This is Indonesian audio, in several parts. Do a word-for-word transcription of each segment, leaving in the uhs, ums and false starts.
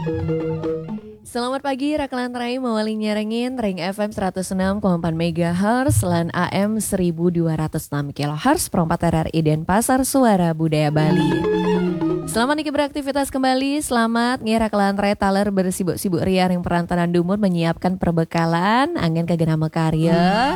Selamat pagi, Rakalan Rai mawali nyerengin Ring F M seratus enam koma empat megahertz, lan A M seribu dua ratus enam kilohertz, perempat R R I Denpasar, Suara Budaya Bali. Selamat Niki beraktivitas kembali, selamat ngira kelan Rai taler bersibuk-sibuk ria ring perantaran dumur menyiapkan perbekalan, angin kegenama karya.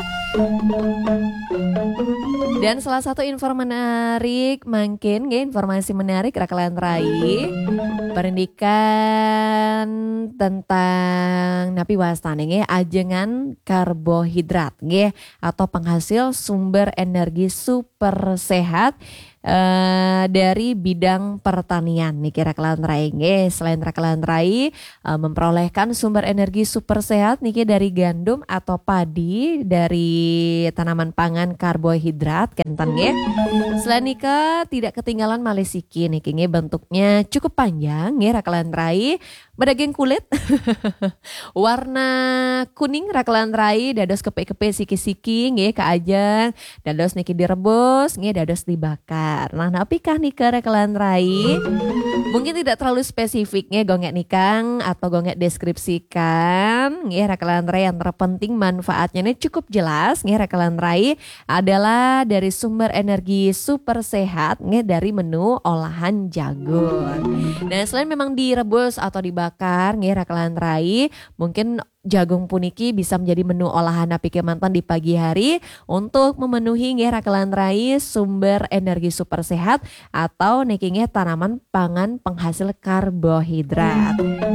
Dan salah satu informasi menarik, makin nge, informasi menarik Rakalan Rai, perindikan tentang napi wastane nge ajengan karbohidrat nge atau penghasil sumber energi super sehat Uh, dari bidang pertanian nih kira Rakalan Rai nge. Selain Rakalan Rai uh, memperolehkan sumber energi super sehat nih dari gandum atau padi, dari tanaman pangan karbohidrat kenten nge. Selain nika tidak ketinggalan malesiki nih nge, bentuknya cukup panjang nge Rakalan Rai, berdaging kulit warna kuning Rakalan Rai, dados kepe-kepe siki-siki nge kaajang, dados niki direbus nge, dados dibakar. Nah, napikah nih ke Rakalan Rai? Mungkin tidak terlalu spesifiknya gongek nikang atau gongek deskripsikan. Nggih Rakalan Rai yang terpenting manfaatnya ini cukup jelas. Nggih Rakalan Rai adalah dari sumber energi super sehat nggih dari menu olahan jagung. Dan selain memang direbus atau dibakar nggih Rakalan Rai, mungkin jagung puniki bisa menjadi menu olahan napi kemantan di pagi hari untuk memenuhi nggih Rakalan Rai sumber energi super sehat atau niki nggih tanaman pangan penghasil karbohidrat.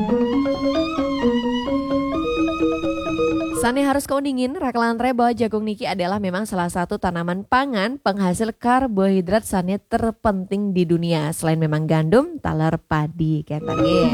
Sane harus keuningin Rakalan Rai bahwa jagung niki adalah memang salah satu tanaman pangan penghasil karbohidrat sane terpenting di dunia selain memang gandum, taler, padi katanya.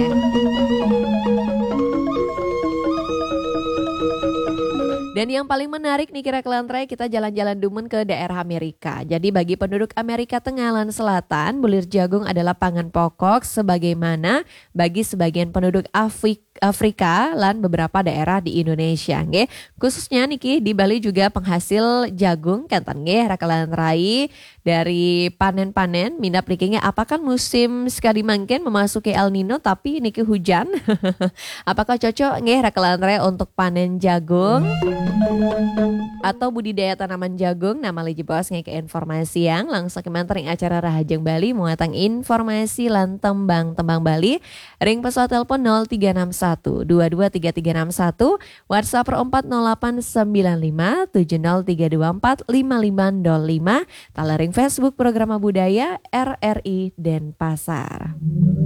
Dan yang paling menarik nih kira Rakalan Rai, kita jalan-jalan dumun ke daerah Amerika. Jadi bagi penduduk Amerika Tengah lan Selatan, bulir jagung adalah pangan pokok sebagaimana bagi sebagian penduduk Afrika Afrika lan beberapa daerah di Indonesia nggih. Khususnya niki di Bali juga penghasil jagung kenten nggih Rakalan Rai dari panen-panen minap niki apakah musim sekali mangken memasuki El Nino tapi niki hujan. Apakah cocok nggih Rakalan Rai untuk panen jagung atau budidaya tanaman jagung? Nama liji bos nggih ke informasi yang langsung kemantering acara Rahajeng Bali muatang informasi lan tembang-tembang Bali. Ring pesawat telepon nol tiga enam satu dua dua tiga tiga enam satu, WhatsApp empat nol delapan sembilan lima tujuh nol tiga dua empat lima lima nol lima, talering Facebook Programa Budaya R R I Denpasar.